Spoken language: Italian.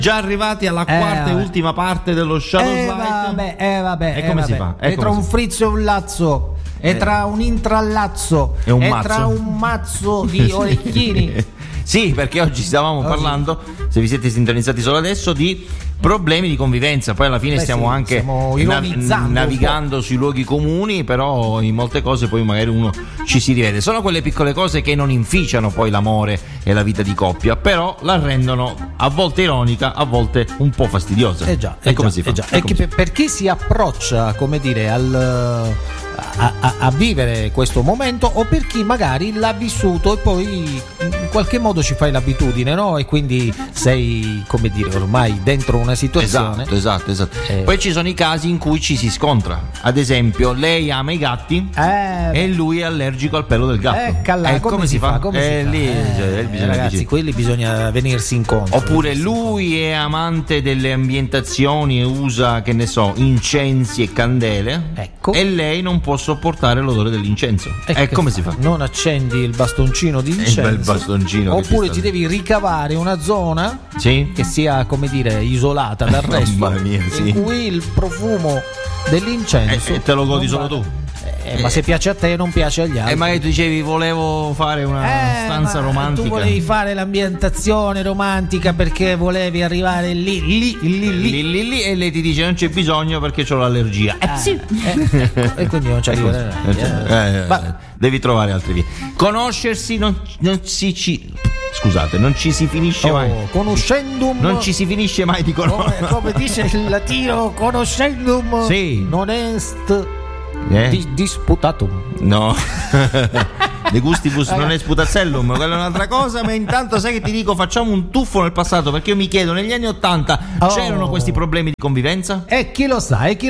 Già arrivati alla quarta e ultima parte dello Shadow Slide. E come si fa? E tra un frizzo e un lazzo, e tra un intrallazzo, e un e mazzo. tra un mazzo di orecchini. Sì, perché oggi stavamo parlando, se vi siete sintonizzati solo adesso, di problemi di convivenza. Poi alla fine stiamo anche ironizzando navigando sui luoghi comuni, però in molte cose poi magari uno ci si rivede. Sono quelle piccole cose che non inficiano poi l'amore e la vita di coppia, però la rendono a volte ironica, a volte un po' fastidiosa. Come si fa? Per chi si approccia, come dire, a vivere questo momento, o per chi magari l'ha vissuto e poi in qualche modo ci fai l'abitudine, no? E quindi sei, come dire, ormai dentro una situazione. Esatto. Poi ci sono i casi in cui ci si scontra. Ad esempio, lei ama i gatti e lui è allergico al pelo del gatto. Come si fa? Ragazzi, quelli bisogna venirsi incontro. Oppure lui è amante delle ambientazioni e usa, che ne so, incensi e candele, e lei non può sopportare l'odore dell'incenso. Come si fa? Non accendi il bastoncino di incenso, il bel bastoncino, oppure ti devi ricavare una zona che sia, come dire, isolata dal resto, mamma mia, in cui il profumo dell'incenso te lo godi solo tu. Ma se piace a te non piace agli altri. E magari tu dicevi volevo fare una stanza romantica. Tu volevi fare l'ambientazione romantica perché volevi arrivare lì e lei ti dice non c'è bisogno perché c'ho l'allergia. E quindi non ci arriverai. Devi trovare altre vie. Conoscersi non ci si finisce mai. Conoscendum. Non ci si finisce mai di conoscere. Come dice il latino, conoscendum non est disputatum. No. De gustibus non è sputacellum, quella è un'altra cosa. Ma intanto sai che ti dico, facciamo un tuffo nel passato, perché io mi chiedo, negli anni '80 c'erano questi problemi di convivenza? E chi lo sa,